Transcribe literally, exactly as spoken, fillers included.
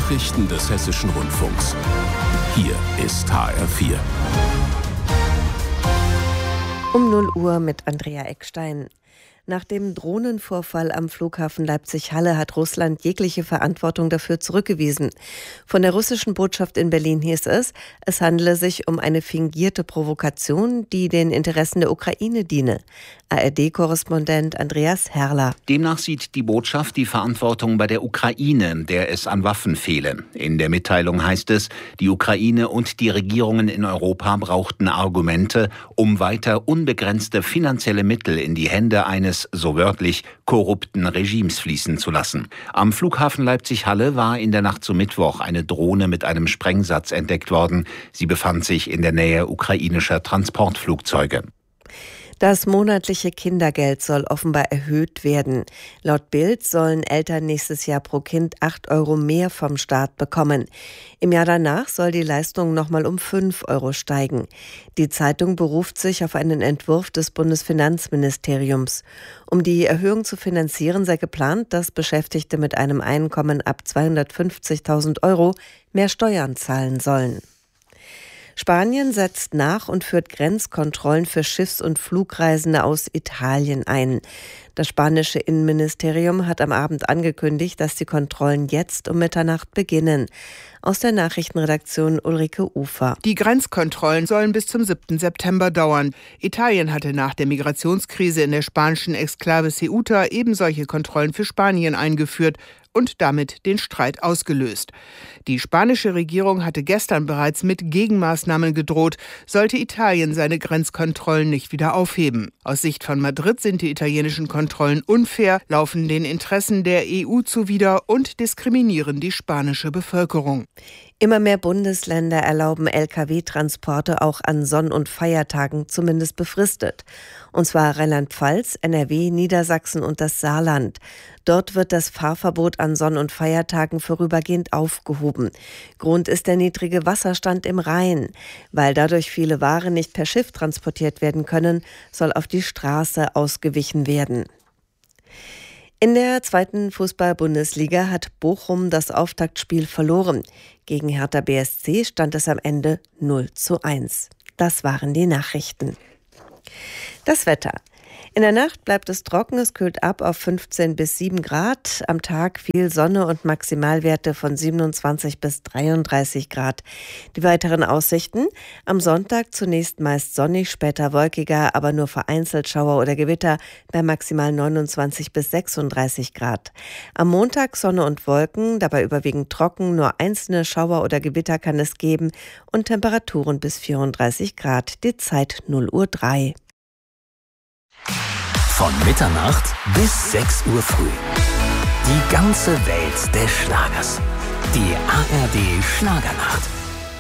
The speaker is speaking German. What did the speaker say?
Nachrichten des Hessischen Rundfunks. Hier ist H R vier. Um null Uhr mit Andrea Eckstein. Nach dem Drohnenvorfall am Flughafen Leipzig-Halle hat Russland jegliche Verantwortung dafür zurückgewiesen. Von der russischen Botschaft in Berlin hieß es, es handele sich um eine fingierte Provokation, die den Interessen der Ukraine diene. A R D-Korrespondent Andreas Herrler. Demnach sieht die Botschaft die Verantwortung bei der Ukraine, der es an Waffen fehle. In der Mitteilung heißt es, die Ukraine und die Regierungen in Europa brauchten Argumente, um weiter unbegrenzte finanzielle Mittel in die Hände eines, so wörtlich, korrupten Regimes fließen zu lassen. Am Flughafen Leipzig-Halle war in der Nacht zum Mittwoch eine Drohne mit einem Sprengsatz entdeckt worden. Sie befand sich in der Nähe ukrainischer Transportflugzeuge. Das monatliche Kindergeld soll offenbar erhöht werden. Laut Bild sollen Eltern nächstes Jahr pro Kind acht Euro mehr vom Staat bekommen. Im Jahr danach soll die Leistung nochmal um fünf Euro steigen. Die Zeitung beruft sich auf einen Entwurf des Bundesfinanzministeriums. Um die Erhöhung zu finanzieren, sei geplant, dass Beschäftigte mit einem Einkommen ab zweihundertfünfzigtausend Euro mehr Steuern zahlen sollen. Spanien setzt nach und führt Grenzkontrollen für Schiffs- und Flugreisende aus Italien ein. Das spanische Innenministerium hat am Abend angekündigt, dass die Kontrollen jetzt um Mitternacht beginnen. Aus der Nachrichtenredaktion Ulrike Ufer. Die Grenzkontrollen sollen bis zum siebten September dauern. Italien hatte nach der Migrationskrise in der spanischen Exklave Ceuta eben solche Kontrollen für Spanien eingeführt und damit den Streit ausgelöst. Die spanische Regierung hatte gestern bereits mit Gegenmaßnahmen gedroht, sollte Italien seine Grenzkontrollen nicht wieder aufheben. Aus Sicht von Madrid sind die italienischen Kontrollen unfair, laufen den Interessen der E U zuwider und diskriminieren die spanische Bevölkerung. Immer mehr Bundesländer erlauben L K W-Transporte auch an Sonn- und Feiertagen, zumindest befristet. Und zwar Rheinland-Pfalz, N R W, Niedersachsen und das Saarland. Dort wird das Fahrverbot an Sonn- und Feiertagen vorübergehend aufgehoben. Grund ist der niedrige Wasserstand im Rhein. Weil dadurch viele Waren nicht per Schiff transportiert werden können, soll auf die Straße ausgewichen werden. In der zweiten Fußball-Bundesliga hat Bochum das Auftaktspiel verloren. Gegen Hertha B S C stand es am Ende null zu eins. Das waren die Nachrichten. Das Wetter. In der Nacht bleibt es trocken, es kühlt ab auf fünfzehn bis sieben Grad. Am Tag viel Sonne und Maximalwerte von siebenundzwanzig bis dreiunddreißig Grad. Die weiteren Aussichten: am Sonntag zunächst meist sonnig, später wolkiger, aber nur vereinzelt Schauer oder Gewitter bei maximal neunundzwanzig bis sechsunddreißig Grad. Am Montag Sonne und Wolken, dabei überwiegend trocken, nur einzelne Schauer oder Gewitter kann es geben und Temperaturen bis vierunddreißig Grad. Die Zeit null Uhr drei. Von Mitternacht bis sechs Uhr früh. Die ganze Welt des Schlagers. Die A R D Schlagernacht.